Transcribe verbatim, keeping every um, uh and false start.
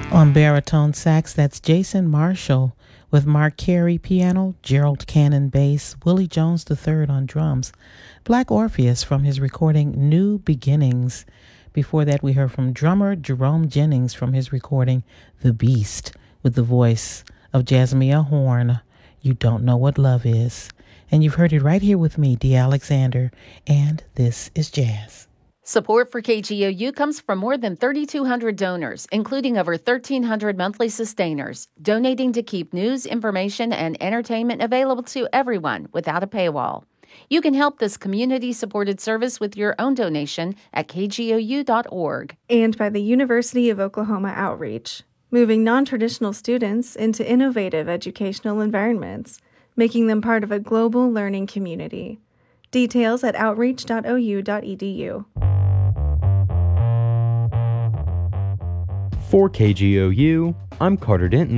On baritone sax, that's Jason Marshall with Mark Carey piano, Gerald Cannon bass, Willie Jones the third on drums, Black Orpheus from his recording New Beginnings. Before that, we heard from drummer Jerome Jennings from his recording The Beast with the voice of Jasmia Horn, You Don't Know What Love Is. And you've heard it right here with me, Dee Alexander, and this is Jazz. Support for K G O U comes from more than thirty-two hundred donors, including over thirteen hundred monthly sustainers, donating to keep news, information, and entertainment available to everyone without a paywall. You can help this community-supported service with your own donation at k g o u dot org. And by the University of Oklahoma Outreach, moving non-traditional students into innovative educational environments, making them part of a global learning community. Details at outreach dot o u dot e d u. For K G O U, I'm Carter Denton.